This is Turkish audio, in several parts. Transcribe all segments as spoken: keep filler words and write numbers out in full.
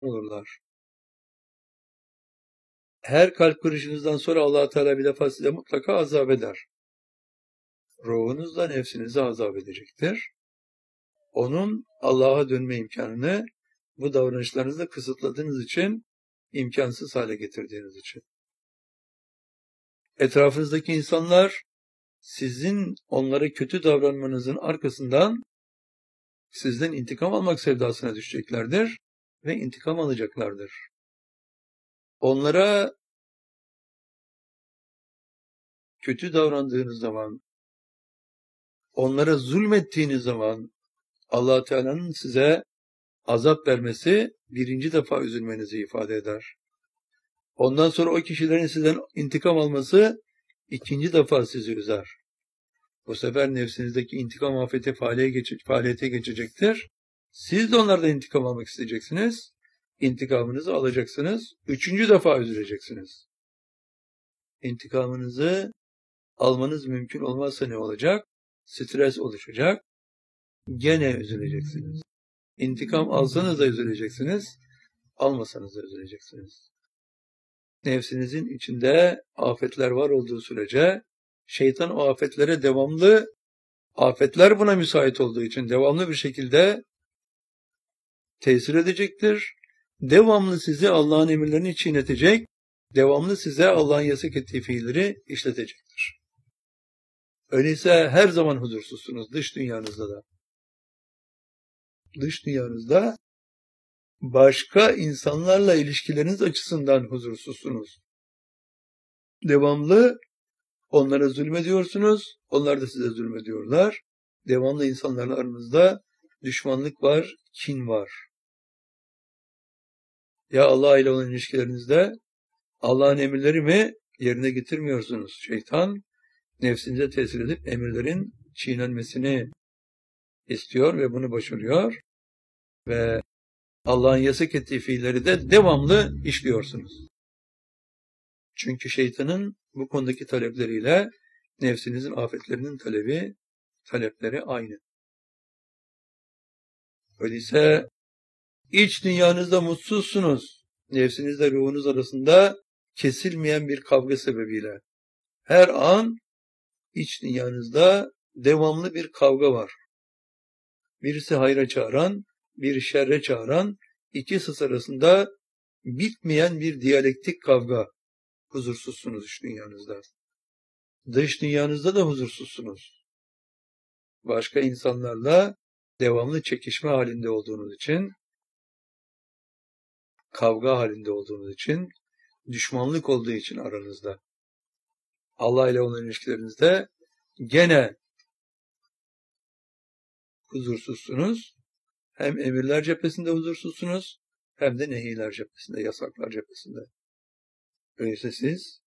olurlar. Her kalp kırışınızdan sonra Allah Teala bir defa size mutlaka azap eder. Ruhunuzla nefsinizi azap edecektir. Onun Allah'a dönme imkanını bu davranışlarınızla kısıtladığınız için, imkansız hale getirdiğiniz için. Etrafınızdaki insanlar sizin onlara kötü davranmanızın arkasından sizden intikam almak sevdasına düşeceklerdir ve intikam alacaklardır. Onlara kötü davrandığınız zaman, onlara zulmettiğiniz zaman Allah Teala'nın size azap vermesi birinci defa üzülmenizi ifade eder. Ondan sonra o kişilerin sizden intikam alması ikinci defa sizi üzer. Bu sefer nefsinizdeki intikam afeti faaliyete geçecektir. Siz de onlardan intikam almak isteyeceksiniz. İntikamınızı alacaksınız. Üçüncü defa üzüleceksiniz. İntikamınızı almanız mümkün olmazsa ne olacak? Stres oluşacak. Gene üzüleceksiniz. İntikam alsanız da üzüleceksiniz. Almasanız da üzüleceksiniz. Nefsinizin içinde afetler var olduğu sürece şeytan o afetlere devamlı, afetler buna müsait olduğu için devamlı bir şekilde tesir edecektir. Devamlı sizi Allah'ın emirlerini çiğnetecek, devamlı size Allah'ın yasak ettiği fiilleri işletecektir. Öyleyse her zaman huzursuzsunuz dış dünyanızda da. Dış dünyanızda başka insanlarla ilişkileriniz açısından huzursuzsunuz. Devamlı onlara zulmediyorsunuz, onlar da size zulmediyorlar. Devamlı insanlarla aranızda düşmanlık var, kin var. Ya Allah ile olan ilişkilerinizde Allah'ın emirleri mi yerine getirmiyorsunuz? Şeytan nefsinize tesir edip emirlerin çiğnenmesini istiyor ve bunu başarıyor. Ve Allah'ın yasak ettiği fiilleri de devamlı işliyorsunuz. Çünkü şeytanın bu konudaki talepleriyle nefsinizin afetlerinin talebi, talepleri aynı. Öyleyse iç dünyanızda mutsuzsunuz. Nefsinizle ruhunuz arasında kesilmeyen bir kavga sebebiyle. Her an iç dünyanızda devamlı bir kavga var. Birisi hayra çağıran, biri şerre çağıran, ikisi arasında bitmeyen bir diyalektik kavga. Huzursuzsunuz iç dünyanızda. Dış dünyanızda da huzursuzsunuz. Başka insanlarla devamlı çekişme halinde olduğunuz için, kavga halinde olduğunuz için, düşmanlık olduğu için aranızda. Allah ile olan ilişkilerinizde gene huzursuzsunuz. Hem emirler cephesinde huzursuzsunuz, hem de nehiler cephesinde, yasaklar cephesinde. Öyleyse siz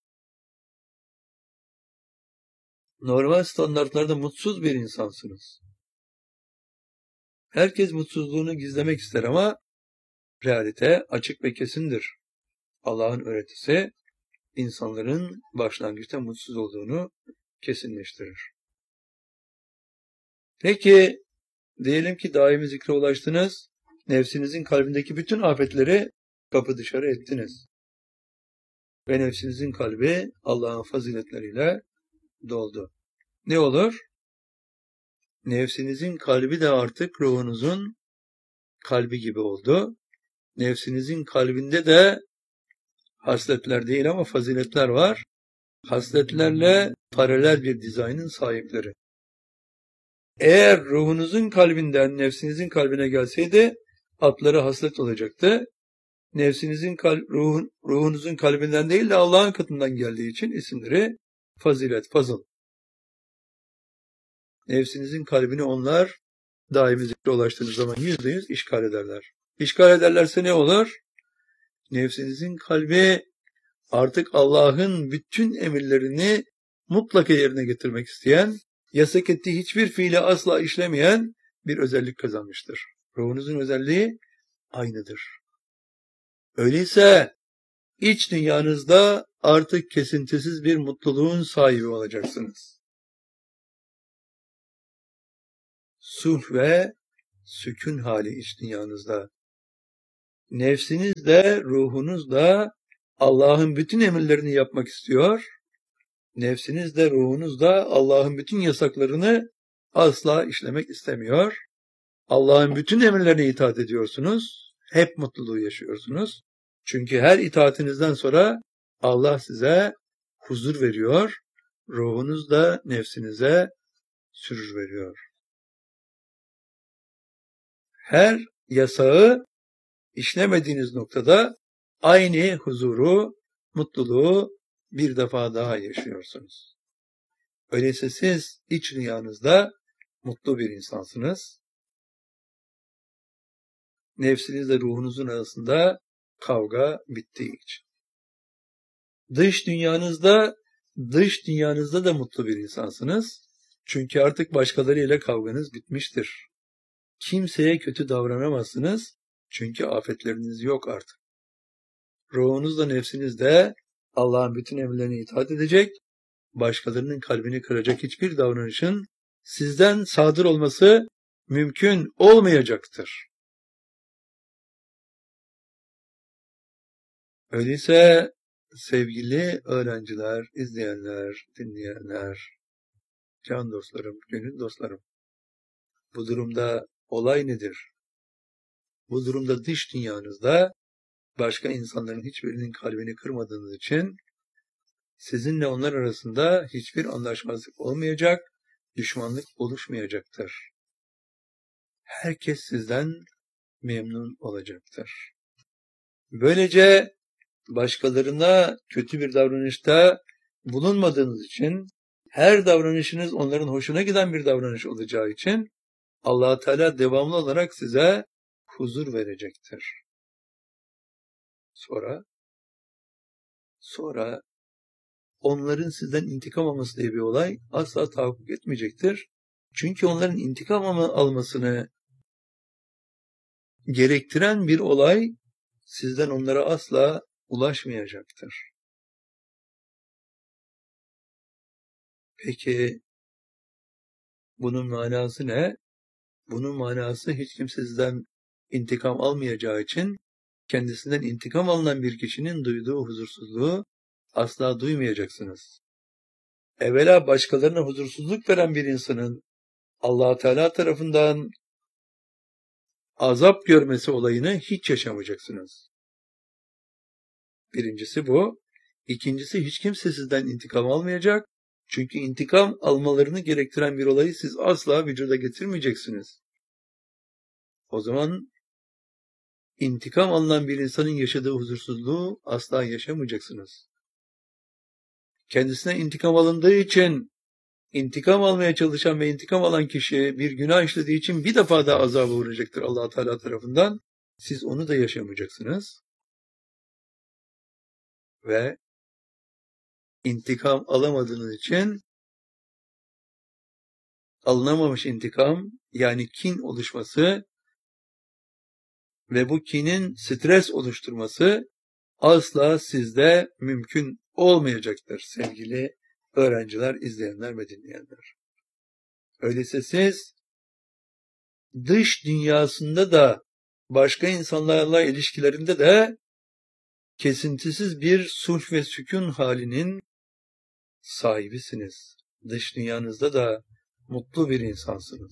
normal standartlarda mutsuz bir insansınız. Herkes mutsuzluğunu gizlemek ister ama realite açık ve kesindir. Allah'ın öğretisi insanların başlangıçta mutsuz olduğunu kesinleştirir. Peki diyelim ki daimi zikre ulaştınız, nefsinizin kalbindeki bütün afetleri kapı dışarı ettiniz. Ve nefsinizin kalbi Allah'ın faziletleriyle doldu. Ne olur? Nefsinizin kalbi de artık ruhunuzun kalbi gibi oldu. Nefsinizin kalbinde de hasletler değil ama faziletler var. Hasletlerle paralel bir dizaynın sahipleri. Eğer ruhunuzun kalbinden nefsinizin kalbine gelseydi adları haslet olacaktı. Nefsinizin kalb, ruhun, ruhunuzun kalbinden değil de Allah'ın katından geldiği için isimleri fazilet, fazıl. Nefsinizin kalbini onlar daimi zikre ulaştığınız zaman yüzde yüz işgal ederler. İşgal ederlerse ne olur? Nefsinizin kalbi artık Allah'ın bütün emirlerini mutlaka yerine getirmek isteyen, yasak ettiği hiçbir fiili asla işlemeyen bir özellik kazanmıştır. Ruhunuzun özelliği aynıdır. Öyleyse iç dünyanızda artık kesintisiz bir mutluluğun sahibi olacaksınız. Sulh ve sükun hali iç dünyanızda. Nefsiniz de, ruhunuz da Allah'ın bütün emirlerini yapmak istiyor. Nefsiniz de, ruhunuz da Allah'ın bütün yasaklarını asla işlemek istemiyor. Allah'ın bütün emirlerine itaat ediyorsunuz. Hep mutluluğu yaşıyorsunuz. Çünkü her itaatinizden sonra Allah size huzur veriyor. Ruhunuz da nefsinize sürür veriyor. Her yasağı işlemediğiniz noktada aynı huzuru, mutluluğu bir defa daha yaşıyorsunuz. Öyleyse siz iç rüyanızda mutlu bir insansınız. Nefsinizle ruhunuzun arasında kavga bittiği için. Dış dünyanızda, dış dünyanızda da mutlu bir insansınız. Çünkü artık başkalarıyla kavganız bitmiştir. Kimseye kötü davranamazsınız. Çünkü afetleriniz yok artık. Ruhunuzla nefsiniz de Allah'ın bütün emirlerine itaat edecek, başkalarının kalbini kıracak hiçbir davranışın sizden sadır olması mümkün olmayacaktır. Öyleyse sevgili öğrenciler, izleyenler, dinleyenler, can dostlarım, gönül dostlarım, bu durumda olay nedir? Bu durumda dış dünyanızda başka insanların hiçbirinin kalbini kırmadığınız için sizinle onlar arasında hiçbir anlaşmazlık olmayacak, düşmanlık oluşmayacaktır. Herkes sizden memnun olacaktır. Böylece başkalarına kötü bir davranışta bulunmadığınız için, her davranışınız onların hoşuna giden bir davranış olacağı için Allah Teala devamlı olarak size huzur verecektir. Sonra, sonra onların sizden intikam alması diye bir olay asla tahakkuk etmeyecektir. Çünkü onların intikam almasını gerektiren bir olay sizden onlara asla ulaşmayacaktır. Peki bunun manası ne? Bunun manası hiç kimse sizden intikam almayacağı için kendisinden intikam alınan bir kişinin duyduğu huzursuzluğu asla duymayacaksınız. Evvela başkalarına huzursuzluk veren bir insanın Allah Teala tarafından azap görmesi olayını hiç yaşamayacaksınız. Birincisi bu. İkincisi hiç kimse sizden intikam almayacak. Çünkü intikam almalarını gerektiren bir olayı siz asla vücuda getirmeyeceksiniz. O zaman intikam alınan bir insanın yaşadığı huzursuzluğu asla yaşamayacaksınız. Kendisine intikam alındığı için intikam almaya çalışan ve intikam alan kişi bir günah işlediği için bir defa daha azaba uğrayacaktır Allah Teala tarafından. Siz onu da yaşamayacaksınız. Ve intikam alamadığınız için alınamamış intikam, yani kin oluşması ve bu kinin stres oluşturması asla sizde mümkün olmayacaktır sevgili öğrenciler, izleyenler ve dinleyenler. Öyleyse siz dış dünyasında da başka insanlarla ilişkilerinde de kesintisiz bir sulh ve sükun halinin sahibisiniz. Dış dünyanızda da mutlu bir insansınız.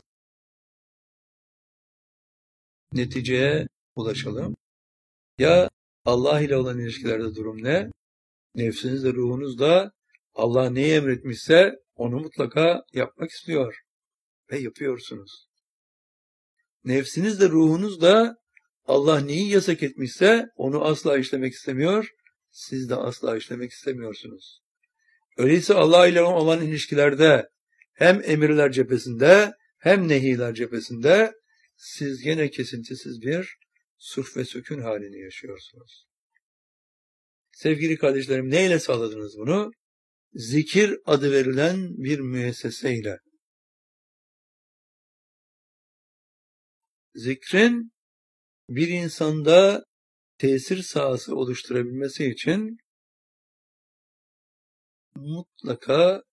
Neticeye ulaşalım. Ya Allah ile olan ilişkilerde durum ne? Nefsinizle, ruhunuzla Allah neyi emretmişse onu mutlaka yapmak istiyor ve yapıyorsunuz. Nefsinizle, ruhunuzla Allah neyi yasak etmişse onu asla işlemek istemiyor, siz de asla işlemek istemiyorsunuz. Öyleyse Allah ile olan ilişkilerde hem emirler cephesinde hem nehiler cephesinde siz gene kesintisiz bir sulh ve sükun halini yaşıyorsunuz. Sevgili kardeşlerim, neyle sağladınız bunu? Zikir adı verilen bir müesseseyle. Zikrin bir insanda tesir sahası oluşturabilmesi için mutlaka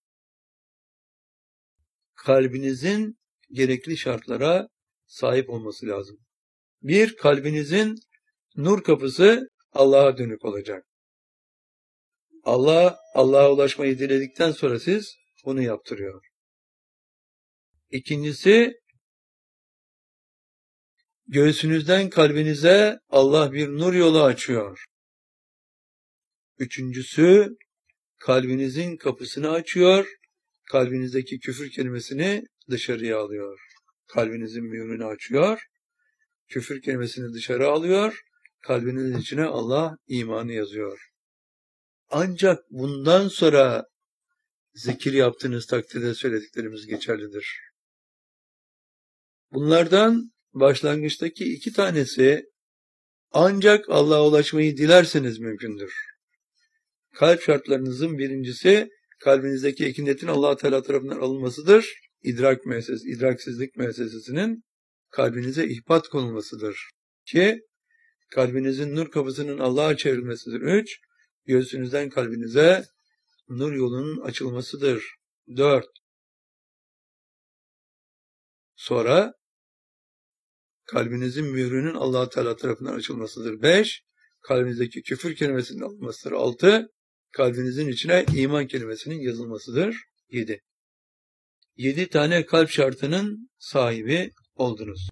kalbinizin gerekli şartlara sahip olması lazım. Bir, kalbinizin Nur kapısı Allah'a dönük olacak. Allah, Allah'a ulaşmayı diledikten sonra siz bunu yaptırıyor. İkincisi, göğsünüzden kalbinize Allah bir nur yolu açıyor. Üçüncüsü, kalbinizin kapısını açıyor, kalbinizdeki küfür kelimesini dışarıya alıyor. Kalbinizin mühürünü açıyor, küfür kelimesini dışarı alıyor, kalbinizin içine Allah imanı yazıyor. Ancak bundan sonra zikir yaptığınız takdirde söylediklerimiz geçerlidir. Bunlardan başlangıçtaki iki tanesi ancak Allah'a ulaşmayı dilerseniz mümkündür. Kalp şartlarınızın birincisi kalbinizdeki ekinetin Allah Teala tarafından alınmasıdır. İdrak müessesesi, idraksizlik müessesesinin kalbinize ihbat konulmasıdır. Ki kalbinizin nur kapısının Allah'a çevrilmesidir. Üç, göğsünüzden kalbinize nur yolunun açılmasıdır. Dört, sonra kalbinizin mührünün Allah Teala tarafından açılmasıdır. Beş, kalbinizdeki küfür kelimesinin alınmasıdır. Altı, kalbinizin içine iman kelimesinin yazılmasıdır. Yedi. Yedi tane kalp şartının sahibi oldunuz.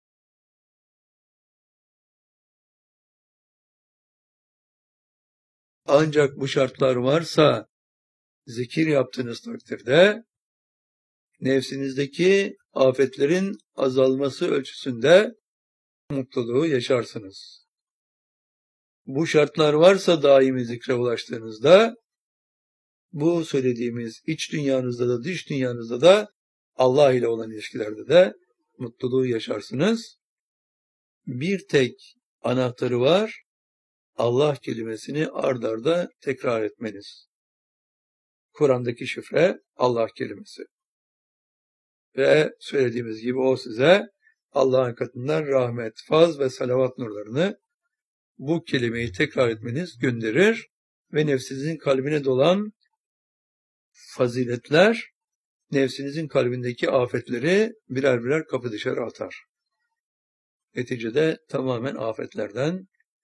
Ancak bu şartlar varsa zikir yaptığınız takdirde nefsinizdeki afetlerin azalması ölçüsünde mutluluğu yaşarsınız. Bu şartlar varsa daimi zikre ulaştığınızda bu söylediğimiz iç dünyanızda da dış dünyanızda da Allah ile olan ilişkilerde de mutluluğu yaşarsınız. Bir tek anahtarı var. Allah kelimesini ard arda tekrar etmeniz. Kur'an'daki şifre Allah kelimesi. Ve söylediğimiz gibi o size Allah'ın katından rahmet, faz ve salavat nurlarını bu kelimeyi tekrar etmeniz gönderir ve nefsinizin kalbine dolan faziletler nefsinizin kalbindeki afetleri birer birer kapı dışarı atar. Neticede tamamen afetlerden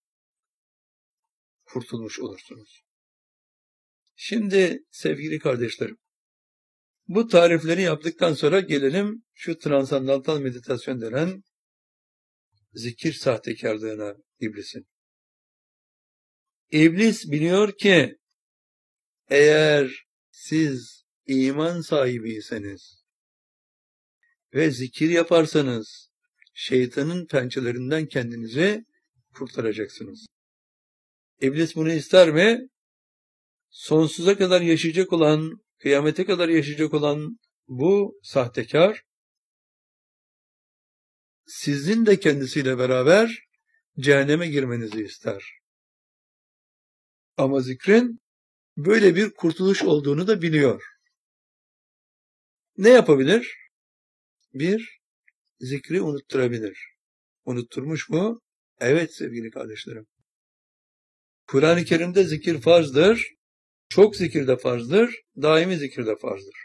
kurtulmuş olursunuz. Şimdi sevgili kardeşlerim, bu tarifleri yaptıktan sonra gelelim şu transandantal meditasyon denen zikir sahtekarlığına iblisin. İblis biliyor ki eğer siz iman sahibiyseniz ve zikir yaparsanız şeytanın pençelerinden kendinizi kurtaracaksınız. İblis bunu ister mi? Sonsuza kadar yaşayacak olan, kıyamete kadar yaşayacak olan bu sahtekar, sizin de kendisiyle beraber cehenneme girmenizi ister. Ama zikrin böyle bir kurtuluş olduğunu da biliyor. Ne yapabilir? Bir, zikri unutturabilir. Unutturmuş mu? Evet sevgili kardeşlerim. Kur'an-ı Kerim'de zikir farzdır. Çok zikir de farzdır. Daimi zikir de farzdır.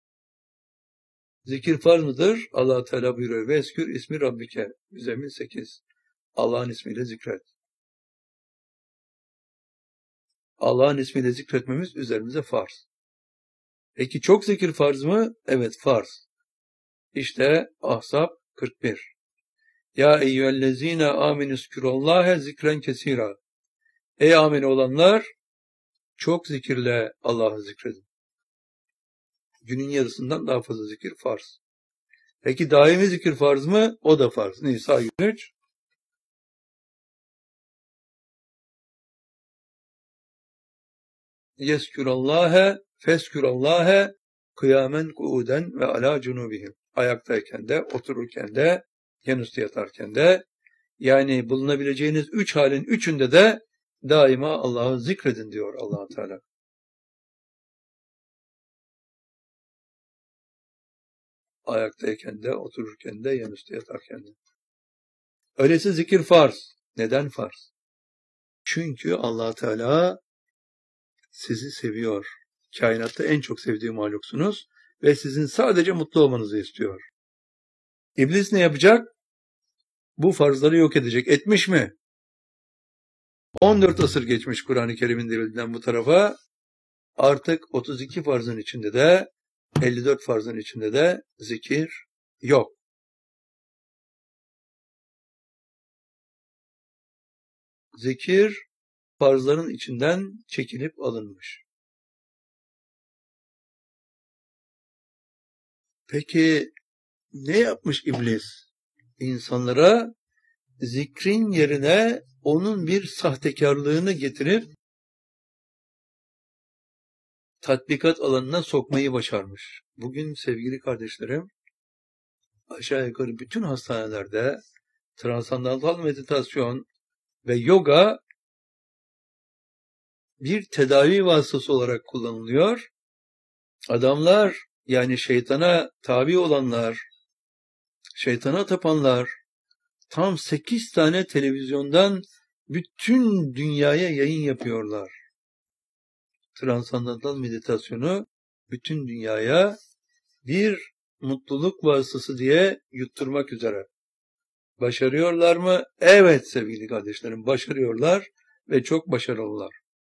Zikir farz mıdır? Allah Teala buyuruyor. Veskür ismi Rabbike. Müzzemmil sekiz. Allah'ın ismiyle zikret. Allah'ın ismiyle zikretmemiz üzerimize farz. Peki çok zikir farz mı? Evet farz. İşte Ahzab kırk bir. Ya eyyühellezine aminüskürallâhe zikren kesira. Ey amin olanlar, çok zikirle Allah'ı zikredin. Günün yarısından daha fazla zikir farz. Peki daimi zikir farz mı? O da farz. Nisa yirmi üç. Yeskürallâhe feskürallâhe kıyamen kuuden ve alâ cunubihim. Ayaktayken de, otururken de, yanüstü yatarken de, yani bulunabileceğiniz üç halin üçünde de daima Allah'ı zikredin diyor Allah Teala. Ayaktayken de, otururken de, yanüstü yatarken de. Öyleyse zikir farz. Neden farz? Çünkü Allah Teala sizi seviyor. Kainatta en çok sevdiği mahluksunuz ve sizin sadece mutlu olmanızı istiyor. İblis ne yapacak? Bu farzları yok edecek. Etmiş mi? on dört asır geçmiş Kur'an-ı Kerim'in devrilinden bu tarafa. Artık otuz iki farzın içinde de, elli dört farzın içinde de zikir yok. Zikir farzların içinden çekilip alınmış. Peki ne yapmış iblis? İnsanlara zikrin yerine onun bir sahtekarlığını getirip tatbikat alanına sokmayı başarmış. Bugün sevgili kardeşlerim, aşağı yukarı bütün hastanelerde transandantal meditasyon ve yoga bir tedavi vasıtası olarak kullanılıyor. Adamlar, yani şeytana tabi olanlar, şeytana tapanlar, tam sekiz tane televizyondan bütün dünyaya yayın yapıyorlar. Transandantal meditasyonu bütün dünyaya bir mutluluk vasıtası diye yutturmak üzere. Başarıyorlar mı? Evet sevgili kardeşlerim, başarıyorlar ve çok başarılılar.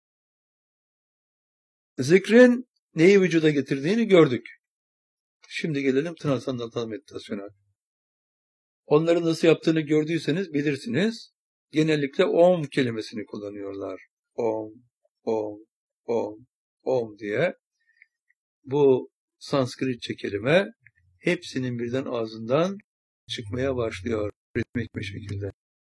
Zikrin neyi vücuda getirdiğini gördük. Şimdi gelelim transandantal meditasyona. Onların nasıl yaptığını gördüyseniz bilirsiniz. Genellikle om kelimesini kullanıyorlar. Om, om, om, om diye. Bu Sanskritçe kelime hepsinin birden ağzından çıkmaya başlıyor ritmik bir şekilde.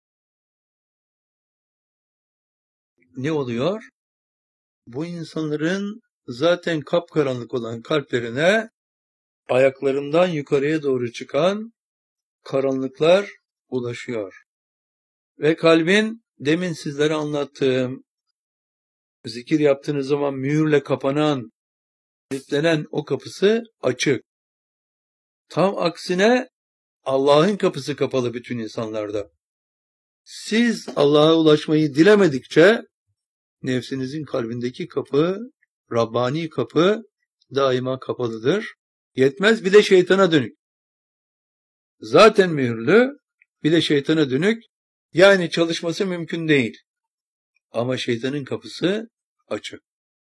Ne oluyor? Bu insanların zaten kapkaranlık olan kalplerine ayaklarından yukarıya doğru çıkan karanlıklar ulaşıyor. Ve kalbin demin sizlere anlattığım zikir yaptığınız zaman mühürle kapanan, kilitlenen o kapısı açık. Tam aksine Allah'ın kapısı kapalı bütün insanlarda. Siz Allah'a ulaşmayı dilemedikçe nefsinizin kalbindeki kapı, Rabbani kapı daima kapalıdır. Yetmez, bir de şeytana dönük. Zaten mühürlü, bir de şeytana dönük. Yani çalışması mümkün değil. Ama şeytanın kapısı açık.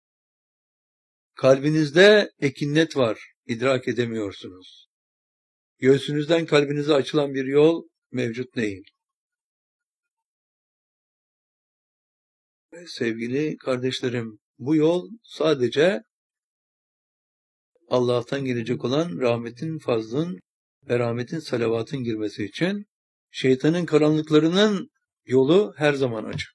Kalbinizde ekinnet var, idrak edemiyorsunuz. Göğsünüzden kalbinize açılan bir yol mevcut değil. Sevgili kardeşlerim, bu yol sadece Allah'tan gelecek olan rahmetin, fazlın ve rahmetin, salavatın girmesi için. Şeytanın karanlıklarının yolu her zaman açık.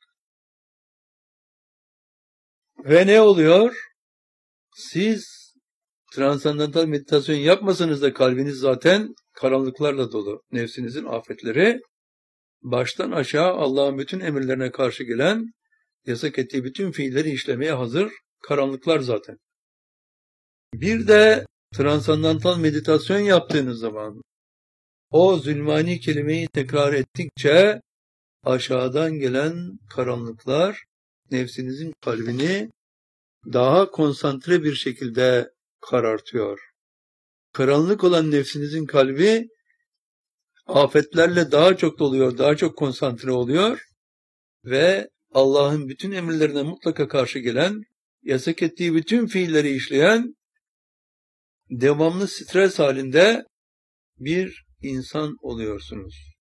Ve ne oluyor? Siz transandantal meditasyon yapmasanız da kalbiniz zaten karanlıklarla dolu. Nefsinizin afetleri baştan aşağı Allah'ın bütün emirlerine karşı gelen, yasak ettiği bütün fiilleri işlemeye hazır karanlıklar zaten. Bir de transandantal meditasyon yaptığınız zaman o zulmani kelimeyi tekrar ettikçe aşağıdan gelen karanlıklar nefsinizin kalbini daha konsantre bir şekilde karartıyor. Karanlık olan nefsinizin kalbi afetlerle daha çok doluyor, daha çok konsantre oluyor ve Allah'ın bütün emirlerine mutlaka karşı gelen, yasak ettiği bütün fiilleri işleyen, devamlı stres halinde bir insan oluyorsunuz.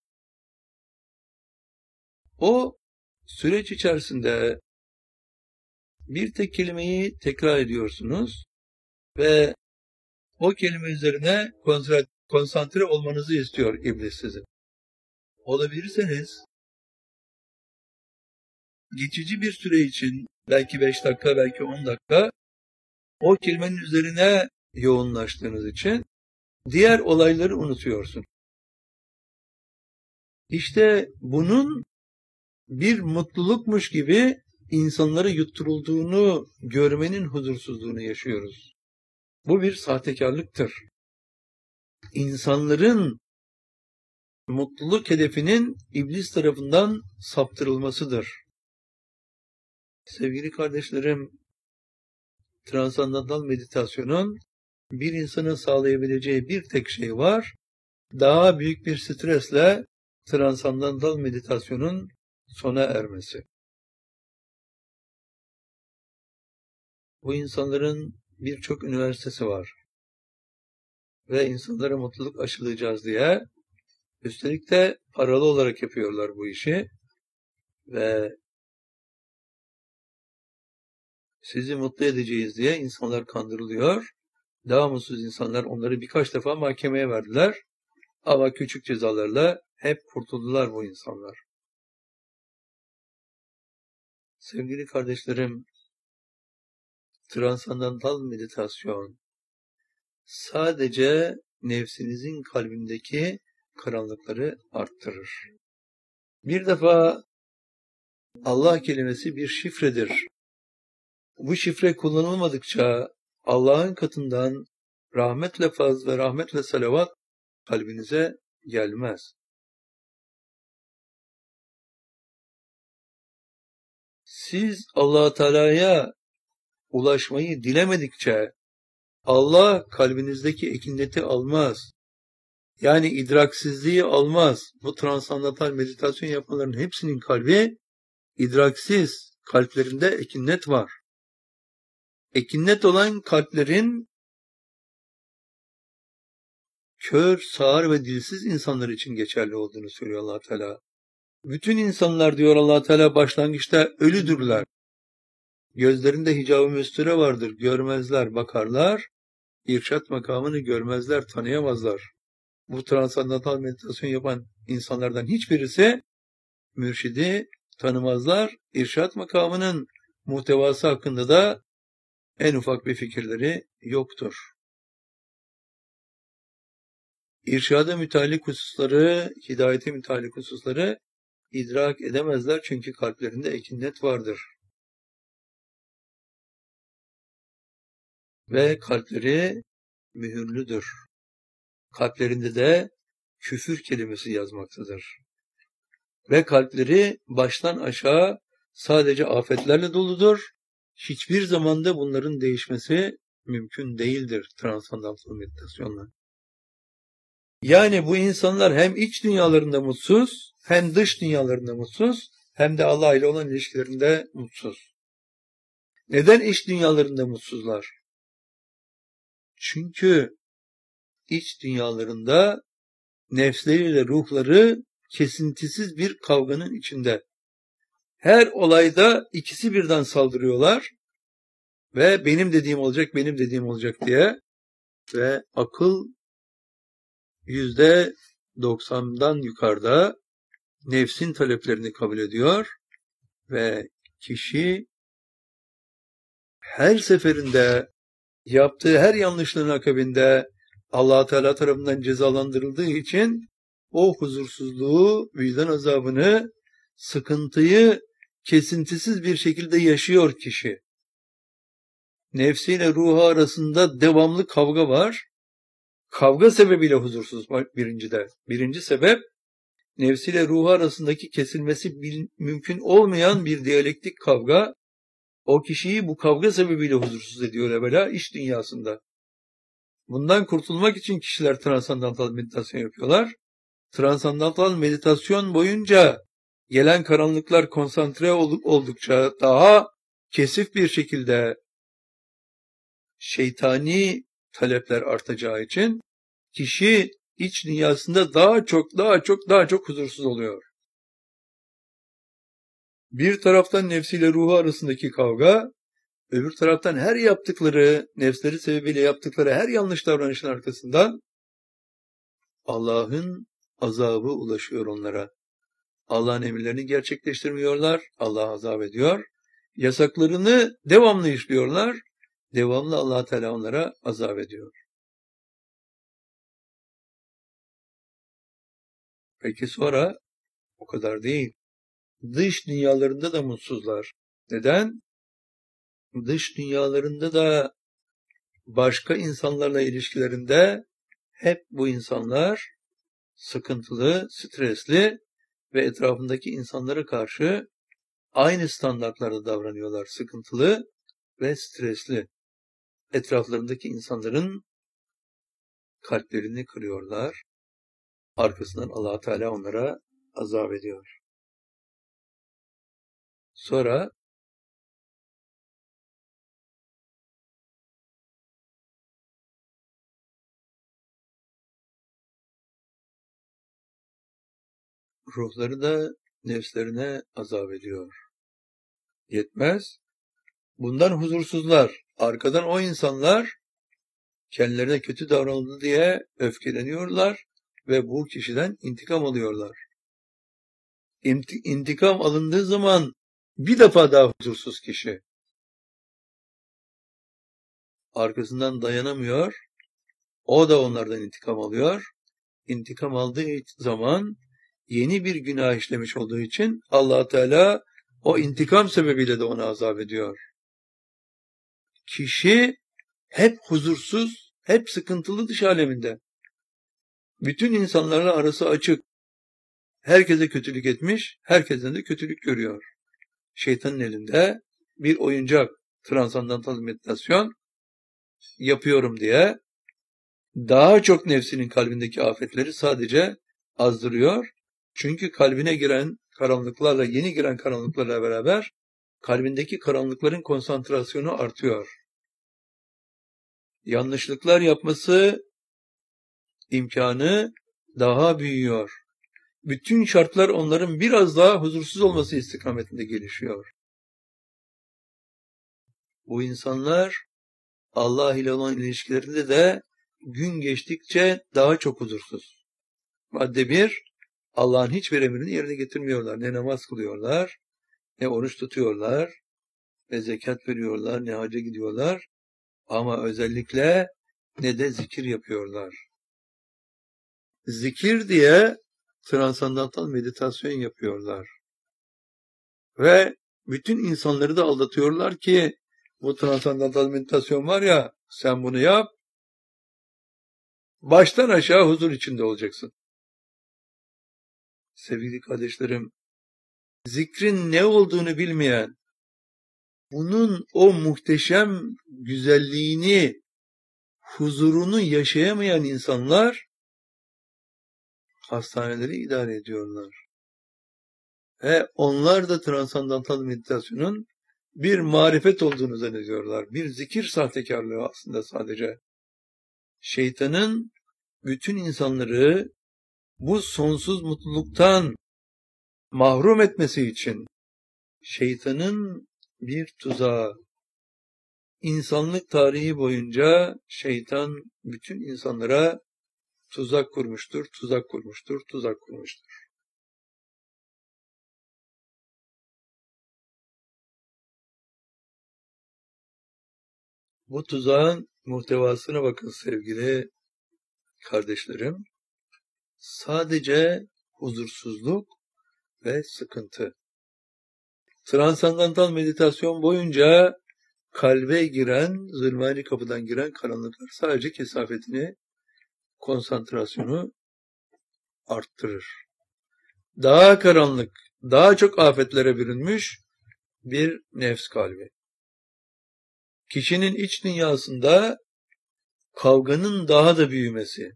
O süreç içerisinde bir tek kelimeyi tekrar ediyorsunuz ve o kelime üzerine konsantre olmanızı istiyor iblis sizin. Olabilirseniz geçici bir süre için, belki beş dakika, belki on dakika, o kelimenin üzerine yoğunlaştığınız için diğer olayları unutuyorsun. İşte bunun bir mutlulukmuş gibi insanlara yutturulduğunu görmenin huzursuzluğunu yaşıyoruz. Bu bir sahtekarlıktır. İnsanların mutluluk hedefinin iblis tarafından saptırılmasıdır. Sevgili kardeşlerim, transandantal meditasyonun bir insana sağlayabileceği bir tek şey var. Daha büyük bir stresle transandantal meditasyonun sona ermesi. Bu insanların birçok üniversitesi var. Ve insanlara mutluluk aşılayacağız diye üstelik de paralı olarak yapıyorlar bu işi. Ve sizi mutlu edeceğiz diye insanlar kandırılıyor. Daha mutsuz insanlar, onları birkaç defa mahkemeye verdiler. Ama küçük cezalarla hep kurtuldular bu insanlar. Sevgili kardeşlerim, transandantal meditasyon sadece nefsinizin kalbindeki karanlıkları arttırır. Bir defa Allah kelimesi bir şifredir. Bu şifre kullanılmadıkça Allah'ın katından rahmetle faz ve rahmetle salavat kalbinize gelmez. Siz Allah Teala'ya ulaşmayı dilemedikçe Allah kalbinizdeki ekineti almaz. Yani idraksizliği almaz. Bu transandantal meditasyon yapanların hepsinin kalbi idraksiz. Kalplerinde ekinnet var. Ekinnet olan kalplerin kör, sağır ve dilsiz insanlar için geçerli olduğunu söylüyor Allah Teala. Bütün insanlar diyor Allah Teala başlangıçta ölüdürler. Gözlerinde hicab-ı müstüre vardır. Görmezler, bakarlar. İrşat makamını görmezler, tanıyamazlar. Bu transandantal meditasyon yapan insanlardan hiçbirisi mürşidi tanımazlar. İrşat makamının muhtevası hakkında da en ufak bir fikirleri yoktur. İrşada müteallik hususları, hidayete müteallik hususları idrak edemezler çünkü kalplerinde ekinnet vardır. Ve kalpleri mühürlüdür. Kalplerinde de küfür kelimesi yazmaktadır. Ve kalpleri baştan aşağı sadece afetlerle doludur. Hiçbir zamanda bunların değişmesi mümkün değildir transandantal meditasyonla. Yani bu insanlar hem iç dünyalarında mutsuz, hem dış dünyalarında mutsuz, hem de Allah ile olan ilişkilerinde mutsuz. Neden iç dünyalarında mutsuzlar? Çünkü iç dünyalarında nefsleriyle ruhları kesintisiz bir kavganın içinde. Her olayda ikisi birden saldırıyorlar ve benim dediğim olacak, benim dediğim olacak diye ve akıl yüzde doksandan yukarıda nefsin taleplerini kabul ediyor ve kişi her seferinde yaptığı her yanlışlığın akabinde Allah Teala tarafından cezalandırıldığı için o huzursuzluğu, vicdan azabını, sıkıntıyı kesintisiz bir şekilde yaşıyor kişi. Nefsiyle ruhu arasında devamlı kavga var. Kavga sebebiyle huzursuz birincide. Birinci sebep, nefsiyle ruhu arasındaki kesilmesi mümkün olmayan bir diyalektik kavga. O kişiyi bu kavga sebebiyle huzursuz ediyor evvela iç dünyasında. Bundan kurtulmak için kişiler transandantal meditasyon yapıyorlar. Transandantal meditasyon boyunca gelen karanlıklar konsantre oldukça daha kesif bir şekilde şeytani talepler artacağı için kişi iç dünyasında daha çok daha çok daha çok huzursuz oluyor. Bir taraftan nefsiyle ruhu arasındaki kavga, öbür taraftan her yaptıkları, nefsleri sebebiyle yaptıkları her yanlış davranışın arkasından Allah'ın azabı ulaşıyor onlara. Allah'ın emirlerini gerçekleştirmiyorlar, Allah azap ediyor. Yasaklarını devamlı işliyorlar, devamlı Allah Teala onlara azap ediyor. Peki sonra o kadar değil. Dış dünyalarında da mutsuzlar. Neden? Dış dünyalarında da başka insanlarla ilişkilerinde hep bu insanlar sıkıntılı, stresli ve etrafındaki insanlara karşı aynı standartlarda davranıyorlar. Sıkıntılı ve stresli. Etraflarındaki insanların kalplerini kırıyorlar. Arkasından Allah Teala onlara azap ediyor. Sonra ruhları da nefslerine azap ediyor. Yetmez. Bundan huzursuzlar. Arkadan o insanlar kendilerine kötü davranıldı diye öfkeleniyorlar ve bu kişiden intikam alıyorlar. İnti- İntikam alındığı zaman bir defa daha huzursuz kişi. Arkasından dayanamıyor. O da onlardan intikam alıyor. İntikam aldığı zaman yeni bir günah işlemiş olduğu için Allah Teala o intikam sebebiyle de ona azap ediyor. Kişi hep huzursuz, hep sıkıntılı dış aleminde. Bütün insanlarla arası açık. Herkese kötülük etmiş, herkesten de kötülük görüyor. Şeytanın elinde bir oyuncak, transandantal meditasyon yapıyorum diye daha çok nefsinin kalbindeki afetleri sadece azdırıyor. Çünkü kalbine giren karanlıklarla, yeni giren karanlıklarla beraber kalbindeki karanlıkların konsantrasyonu artıyor. Yanlışlıklar yapması imkanı daha büyüyor. Bütün şartlar onların biraz daha huzursuz olması istikametinde gelişiyor. Bu insanlar Allah ile olan ilişkilerinde de gün geçtikçe daha çok huzursuz. Madde bir, Allah'ın hiçbir emrini yerine getirmiyorlar. Ne namaz kılıyorlar, ne oruç tutuyorlar, ne zekat veriyorlar, ne hacca gidiyorlar. Ama özellikle ne de zikir yapıyorlar. Zikir diye transandantal meditasyon yapıyorlar. Ve bütün insanları da aldatıyorlar ki bu transandantal meditasyon var ya, sen bunu yap, baştan aşağı huzur içinde olacaksın. Sevgili kardeşlerim, zikrin ne olduğunu bilmeyen, bunun o muhteşem güzelliğini, huzurunu yaşayamayan insanlar hastaneleri idare ediyorlar. Ve onlar da transandantal meditasyonun bir marifet olduğunu zannediyorlar. Bir zikir sahtekarlığı aslında sadece. Şeytanın bütün insanları bu sonsuz mutluluktan mahrum etmesi için şeytanın bir tuzağı. İnsanlık tarihi boyunca şeytan bütün insanlara tuzak kurmuştur, tuzak kurmuştur, tuzak kurmuştur. Bu tuzağın muhtevasına bakın sevgili kardeşlerim. Sadece huzursuzluk ve sıkıntı. Transandantal meditasyon boyunca kalbe giren, zulmani kapıdan giren karanlıklar sadece kesafetini, konsantrasyonu arttırır. Daha karanlık, daha çok afetlere bürünmüş bir nefs kalbi. Kişinin iç dünyasında kavganın daha da büyümesi,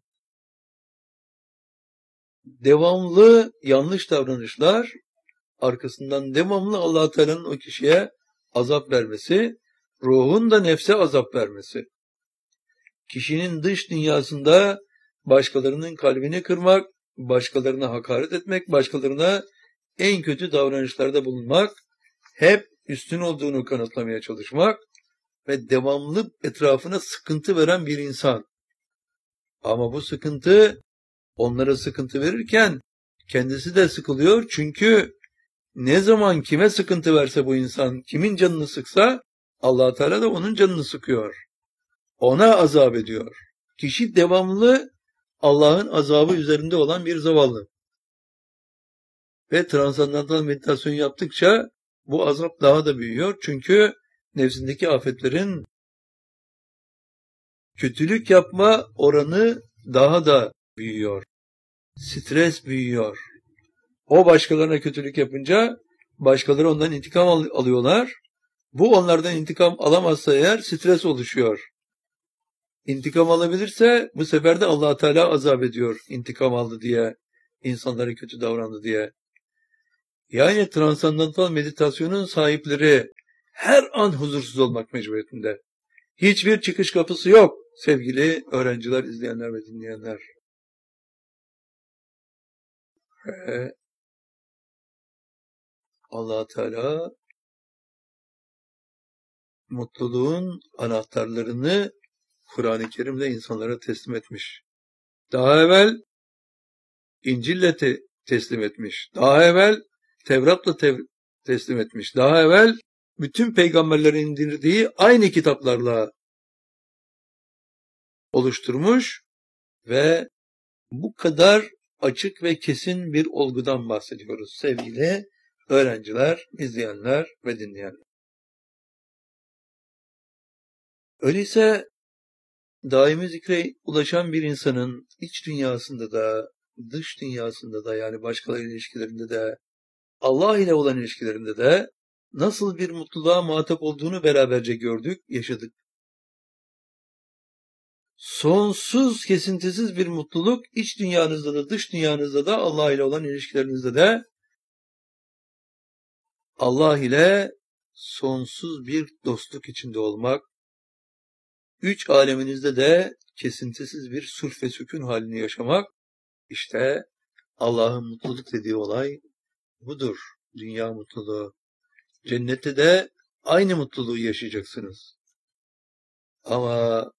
devamlı yanlış davranışlar, arkasından devamlı Allah Teala'nın o kişiye azap vermesi, ruhun da nefse azap vermesi. Kişinin dış dünyasında başkalarının kalbini kırmak, başkalarına hakaret etmek, başkalarına en kötü davranışlarda bulunmak, hep üstün olduğunu kanıtlamaya çalışmak ve devamlı etrafına sıkıntı veren bir insan. Ama bu sıkıntı onlara sıkıntı verirken kendisi de sıkılıyor. Çünkü ne zaman kime sıkıntı verse bu insan, kimin canını sıksa Allah Teala da onun canını sıkıyor. Ona azap ediyor. Kişi devamlı Allah'ın azabı üzerinde olan bir zavallı. Ve transandantal meditasyon yaptıkça bu azap daha da büyüyor. Çünkü nefsindeki afetlerin kötülük yapma oranı daha da büyüyor. Stres büyüyor. O başkalarına kötülük yapınca başkaları ondan intikam al- alıyorlar. Bu onlardan intikam alamazsa eğer stres oluşuyor. İntikam alabilirse bu sefer de Allah Teala azap ediyor. İntikam aldı diye, insanlara kötü davrandı diye. Yani transandantal meditasyonun sahipleri her an huzursuz olmak mecburiyetinde. Hiçbir çıkış kapısı yok sevgili öğrenciler, izleyenler ve dinleyenler. Ee, Allah Teala mutluluğun anahtarlarını Kur'an-ı Kerim'le insanlara teslim etmiş. Daha evvel İncil'le te teslim etmiş. Daha evvel Tevrat'la te teslim etmiş. Daha evvel bütün peygamberlerin indirdiği aynı kitaplarla oluşturmuş ve bu kadar açık ve kesin bir olgudan bahsediyoruz sevgili öğrenciler, izleyenler ve dinleyenler. Öyleyse daimi zikre ulaşan bir insanın iç dünyasında da, dış dünyasında da, yani başkalarıyla ilişkilerinde de, Allah ile olan ilişkilerinde de nasıl bir mutluluğa muhatap olduğunu beraberce gördük, yaşadık. Sonsuz, kesintisiz bir mutluluk iç dünyanızda da, dış dünyanızda da, Allah ile olan ilişkilerinizde de, Allah ile sonsuz bir dostluk içinde olmak, üç aleminizde de kesintisiz bir sulh ve sükun halini yaşamak, işte Allah'ın mutluluk dediği olay budur. Dünya mutluluğu. Cennette de aynı mutluluğu yaşayacaksınız. Ama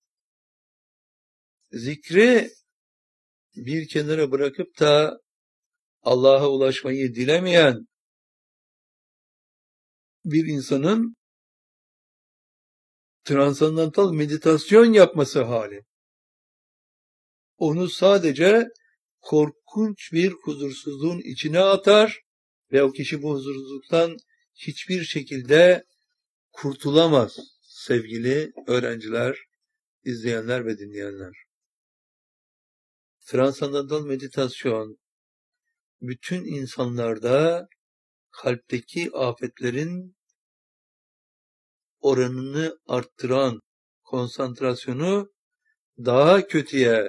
zikri bir kenara bırakıp da Allah'a ulaşmayı dilemeyen bir insanın transandantal meditasyon yapması hali. Onu sadece korkunç bir huzursuzluğun içine atar ve o kişi bu huzursuzluktan hiçbir şekilde kurtulamaz sevgili öğrenciler, izleyenler ve dinleyenler. Transandantal meditasyon bütün insanlarda kalpteki afetlerin oranını arttıran, konsantrasyonu daha kötüye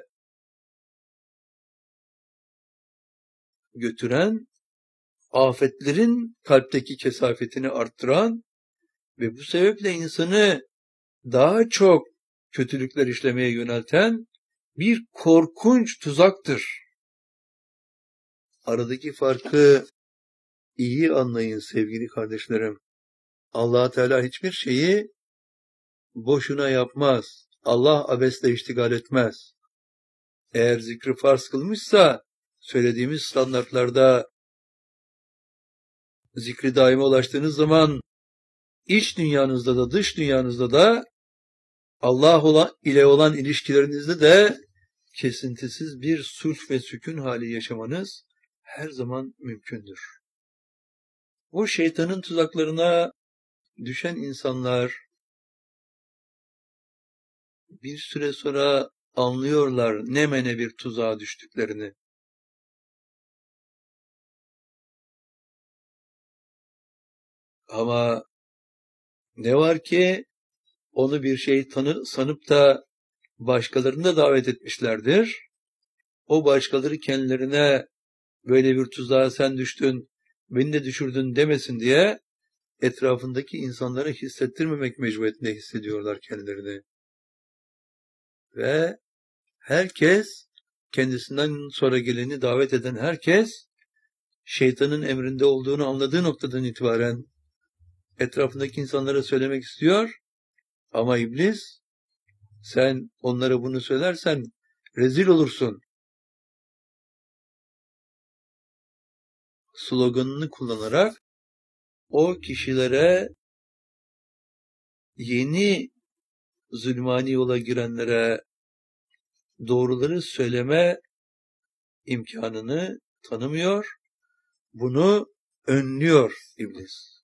götüren, afetlerin kalpteki kesafetini arttıran ve bu sebeple insanı daha çok kötülükler işlemeye yönelten bir korkunç tuzaktır. Aradaki farkı iyi anlayın sevgili kardeşlerim. Allah Teala hiçbir şeyi boşuna yapmaz. Allah abesle iştigal etmez. Eğer zikri farz kılmışsa, söylediğimiz standartlarda zikri daime ulaştığınız zaman iç dünyanızda da dış dünyanızda da Allah ile olan ilişkilerinizde de kesintisiz bir sulh ve sükun hali yaşamanız her zaman mümkündür. Bu şeytanın tuzaklarına düşen insanlar bir süre sonra anlıyorlar ne mene bir tuzağa düştüklerini. Ama ne var ki onu bir şey tanı, sanıp da başkalarını da davet etmişlerdir. O başkaları kendilerine böyle bir tuzağa sen düştün, beni de düşürdün demesin diye etrafındaki insanlara hissettirmemek mecburiyetinde hissediyorlar kendilerini. Ve herkes, kendisinden sonra geleni davet eden herkes, şeytanın emrinde olduğunu anladığı noktadan itibaren etrafındaki insanlara söylemek istiyor. Ama iblis, sen onlara bunu söylersen rezil olursun sloganını kullanarak o kişilere, yeni zulmani yola girenlere doğruları söyleme imkanını tanımıyor. Bunu önlüyor iblis.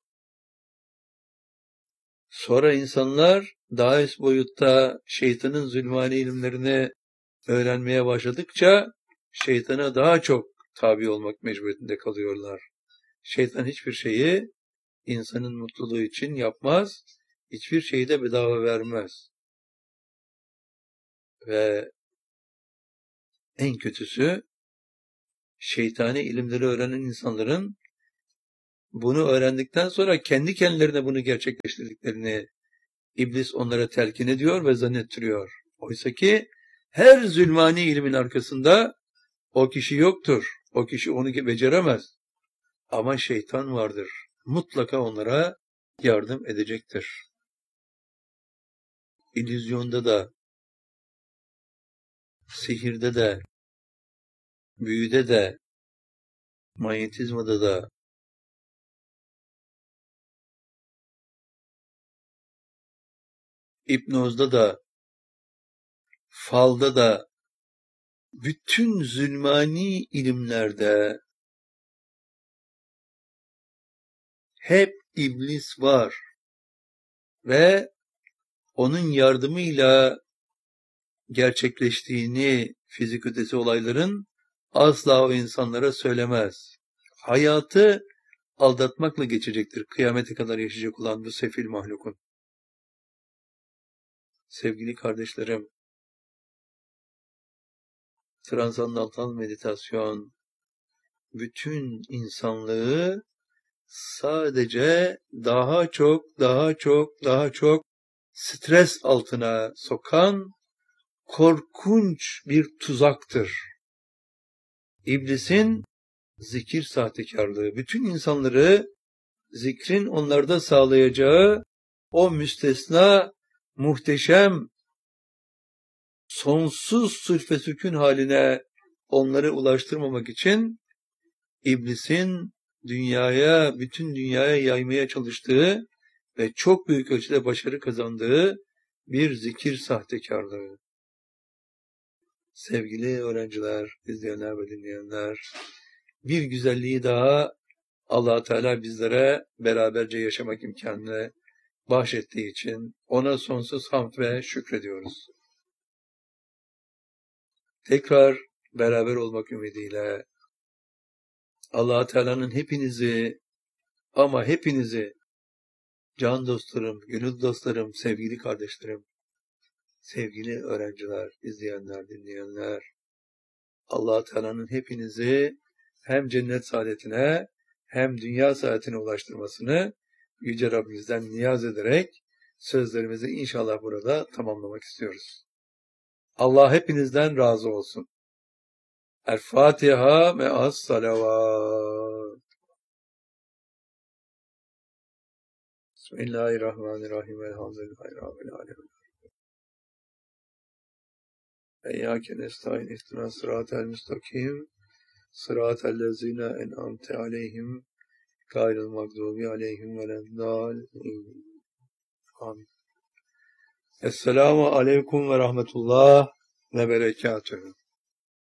Sonra insanlar daha üst boyutta şeytanın zulmani ilimlerini öğrenmeye başladıkça şeytana daha çok tabi olmak mecburiyetinde kalıyorlar. Şeytan hiçbir şeyi insanın mutluluğu için yapmaz, hiçbir şeyi de bedava vermez. Ve en kötüsü, şeytani ilimleri öğrenen insanların bunu öğrendikten sonra kendi kendilerine bunu gerçekleştirdiklerini iblis onlara telkin ediyor ve zannettiriyor. Oysa ki her zulmani ilmin arkasında o kişi yoktur. O kişi onu beceremez. Ama şeytan vardır. mutlaka onlara yardım edecektir. İllüzyonda da, sihirde de, büyüde de, manyetizmada da, hipnozda da, falda da, bütün zulmani ilimlerde hep iblis var ve onun yardımıyla gerçekleştiğini fizik ötesi olayların asla o insanlara söylemez. Hayatı aldatmakla geçecektir kıyamete kadar yaşayacak olan bu sefil mahlukun. Sevgili kardeşlerim, transandantal meditasyon bütün insanlığı sadece daha çok, daha çok, daha çok stres altına sokan korkunç bir tuzaktır. İblisin zikir sahtekarlığı, bütün insanları zikrin onlarda sağlayacağı o müstesna, muhteşem, sonsuz sülf ve sükun haline onları ulaştırmamak için iblisin dünyaya, bütün dünyaya yaymaya çalıştığı ve çok büyük ölçüde başarı kazandığı bir zikir sahtekarlığı. Sevgili öğrenciler, izleyenler ve dinleyenler, bir güzelliği daha Allah Teala bizlere beraberce yaşamak imkanını bahşettiği için ona sonsuz hamd ve şükrediyoruz. Tekrar beraber olmak ümidiyle Allah Teala'nın hepinizi ama hepinizi can dostlarım, gönül dostlarım, sevgili kardeşlerim, sevgili öğrenciler, izleyenler, dinleyenler, Allah Teala'nın hepinizi hem cennet saadetine hem dünya saadetine ulaştırmasını Yüce Rabbimizden niyaz ederek sözlerimizi inşallah burada tamamlamak istiyoruz. Allah hepinizden razı olsun. El-Fatiha me'as salavat. Bismillahirrahmanirrahim. Elhamdülillahi Rabbil alemin. Eyyâke nestaîn ihdinas sıratel müstakim. Sıratel lezîne en'amte aleyhim gayril mağdûbi aleyhim veleddâllîn. Amin. Esselamu aleyküm ve rahmetullah ve berekatühü.